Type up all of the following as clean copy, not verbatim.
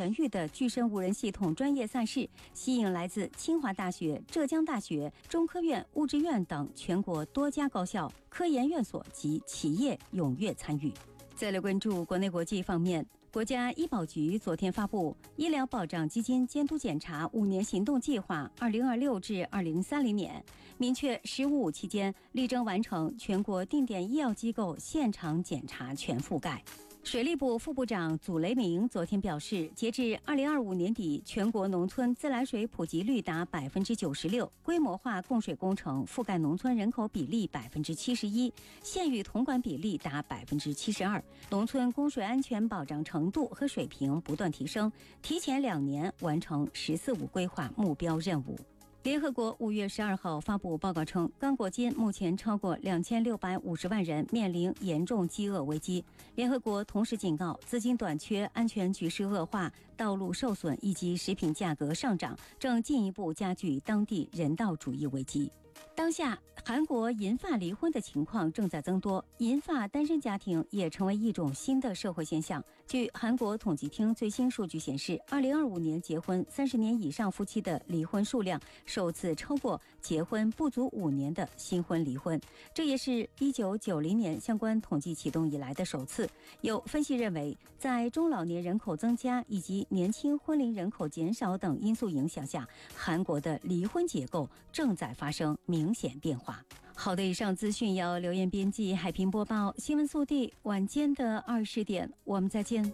全域的具身无人系统专业赛事，吸引来自清华大学、浙江大学、中科院、物质院等全国多家高校、科研院所及企业踊跃参与。再来关注国内国际方面，国家医保局昨天发布《医疗保障基金监督检查5年行动计划 （2026 至2030年）》，明确“十五五”期间力争完成全国定点医药机构现场检查全覆盖。水利部副部长祖雷明昨天表示，截至2025年底，全国农村自来水普及率达96%，规模化供水工程覆盖农村人口比例71%，县域统管比例达72%，农村供水安全保障程度和水平不断提升，提前2年完成“十四五”规划目标任务。联合国5月12号发布报告称，刚果金目前超过2650万人面临严重饥饿危机。联合国同时警告，资金短缺、安全局势恶化、道路受损以及食品价格上涨，正进一步加剧当地人道主义危机。当下，韩国银发离婚的情况正在增多，银发单身家庭也成为一种新的社会现象。据韩国统计厅最新数据显示，2025年结婚30年以上夫妻的离婚数量首次超过结婚不足5年的新婚离婚，这也是1990年相关统计启动以来的首次。有分析认为，在中老年人口增加以及年轻婚龄人口减少等因素影响下，韩国的离婚结构正在发生明显变化。好的，以上资讯由刘彦编辑、海平播报。新闻速递，晚间的20点，我们再见。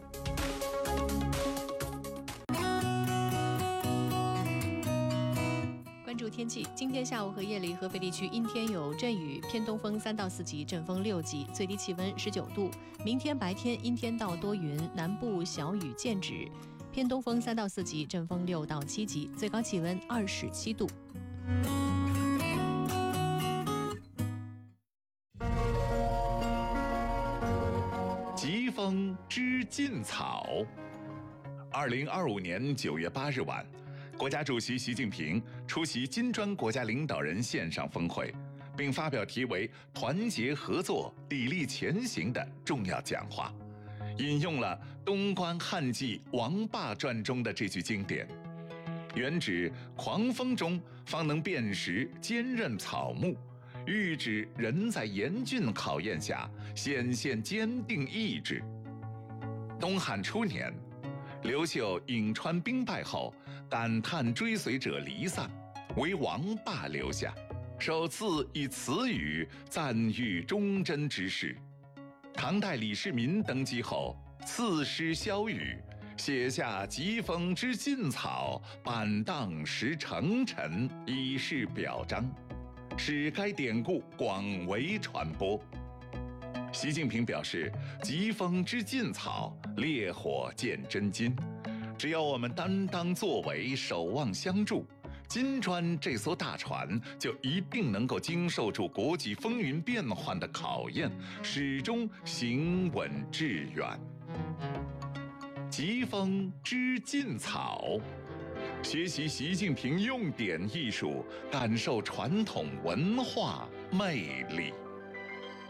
关注天气，今天下午和夜里，合肥地区阴天有阵雨，偏东风3到4级，阵风6级，最低气温19度。明天白天阴天到多云，南部小雨见止，偏东风3到4级，阵风6到7级，最高气温27度。 疾风知劲草。2025年9月8日晚，国家主席习近平出席金砖国家领导人线上峰会，并发表题为“团结合作，砥砺前行”的重要讲话，引用了东关汉记《王霸传》中的这句经典，原指狂风中方能辨识坚韧草木，喻指人在严峻考验下显现坚定意志。东汉初年，刘秀颍川兵败后，感叹追随者离散，为王霸留下，首次以此语赞誉忠贞之士。唐代李世民登基后，赐诗萧瑀，写下“疾风知劲草，板荡识成臣”，以示表彰，使该典故广为传播。习近平表示，疾风知劲草，烈火见真金。只要我们担当作为，守望相助，金砖这艘大船就一定能够经受住国际风云变幻的考验，始终行稳致远。疾风知劲草，学习习近平用典艺术，感受传统文化魅力。